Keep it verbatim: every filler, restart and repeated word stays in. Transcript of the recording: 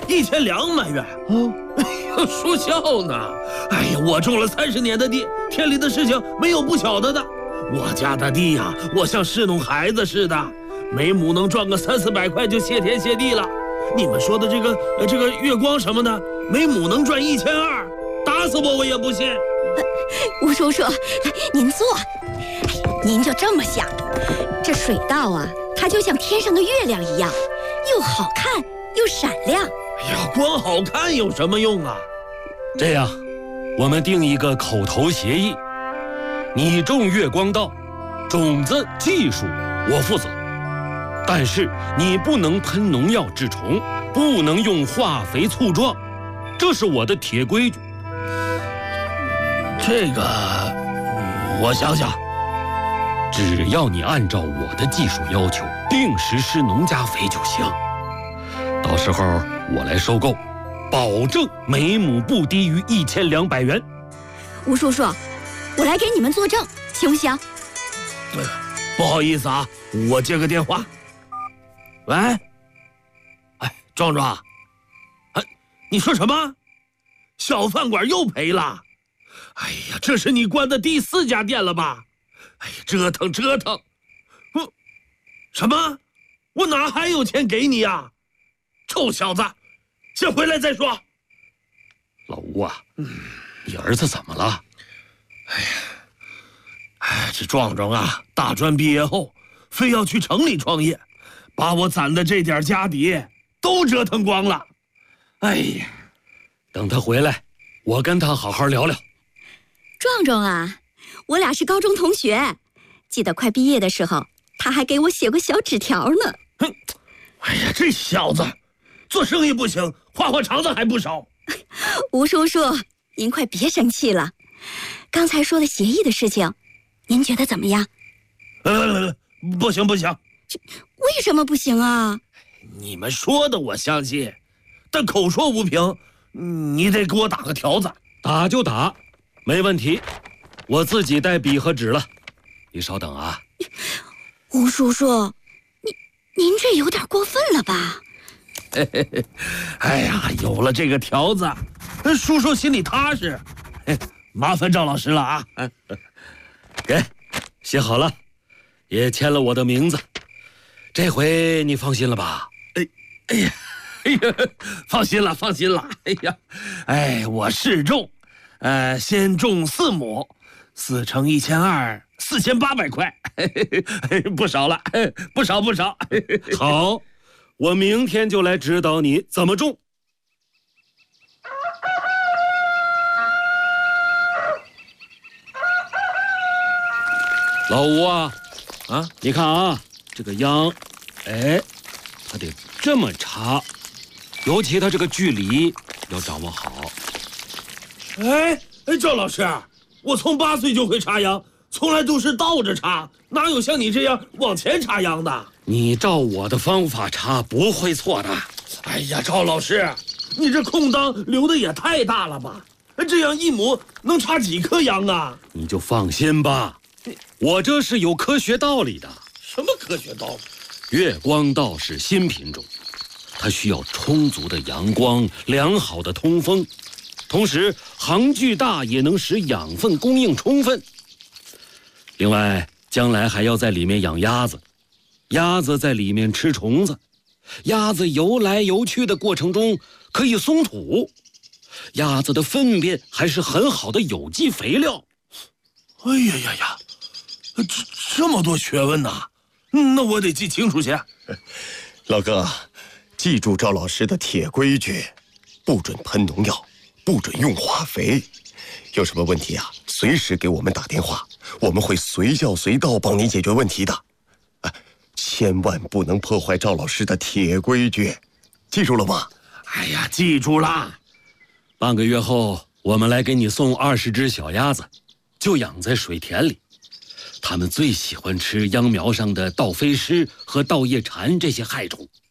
一千两百元。 哦， 哎呀，说笑呢！哎呀，我种了三十年的地，田里的事情没有不晓得的。我家的地呀、啊，我像侍弄孩子似的，每亩能赚个三四百块就谢天谢地了。你们说的这个呃这个月光什么的，每亩能赚一千二，打死我我也不信。 呃、吴叔叔，您坐。哎，您就这么想，这水稻啊，它就像天上的月亮一样，又好看又闪亮。 哎呀，光好看有什么用啊？ 这样，我们定一个口头协议。你种月光稻，种子技术我负责，但是你不能喷农药治虫，不能用化肥粗壮，这是我的铁规矩。 这个，我想想， 只要你按照我的技术要求，定时施农家肥就行。到时候我来收购，保证每亩不低于一千两百元。 吴叔叔，我来给你们作证，行不行？ 对，不好意思啊，我接个电话。喂，哎，壮壮，哎，你说什么？小饭馆又赔了？哎呀，这是你关的第四家店了吧？哎呀，折腾折腾！我什么？我哪还有钱给你呀？臭小子，先回来再说。 老吴啊，嗯，你儿子怎么了？ 哎呀，哎，这壮壮啊，大专毕业后非要去城里创业，把我攒的这点家底都折腾光了。哎呀， 等他回来，我跟他好好聊聊。 壮壮啊，我俩是高中同学，记得快毕业的时候，他还给我写过小纸条呢。 哼，哎呀，这小子，做生意不行，花花肠子还不少。 吴叔叔，您快别生气了。刚才说的协议的事情，您觉得怎么样？ 呃，不行不行。 为什么不行啊？ 你们说的我相信，但口说无凭，你得给我打个条子。 打就打，没问题，我自己带笔和纸了。你稍等啊。 吴叔叔，您您这有点过分了吧？ 嘿嘿嘿，哎呀，有了这个条子，叔叔心里踏实。嘿，麻烦赵老师了啊！ 给，写好了，也签了我的名字。这回你放心了吧？ 哎，哎呀，哎呀，放心了，放心了。哎呀，哎，我试种，呃，先种四亩，四乘一千二，四千八百块，嘿嘿，不少了，不少不少。 好，我明天就来指导你怎么种。老吴啊，啊，你看啊，这个秧，哎，它得这么插，尤其它这个距离要掌握好。 哎哎，赵老师，我从八岁就会插秧，从来都是倒着插，哪有像你这样往前插秧的？ 你照我的方法插，不会错的。 哎呀，赵老师，你这空当留的也太大了吧？这样一亩能插几颗秧啊？ 你就放心吧。我这是有科学道理的。 什么科学道理？ 月光稻是新品种，它需要充足的阳光、良好的通风，同时行距大也能使养分供应充分。另外，将来还要在里面养鸭子，鸭子在里面吃虫子，鸭子游来游去的过程中可以松土，鸭子的粪便还是很好的有机肥料。 哎呀呀呀！这这么多学问呐、啊，那我得记清楚些。 老哥，记住赵老师的铁规矩，不准喷农药，不准用化肥。有什么问题啊，随时给我们打电话，我们会随叫随到帮你解决问题的。啊，千万不能破坏赵老师的铁规矩，记住了吗？ 哎呀，记住了。 半个月后，我们来给你送二十只小鸭子，就养在水田里。它们最喜欢吃秧苗上的稻飞虱和稻叶蝉这些害虫。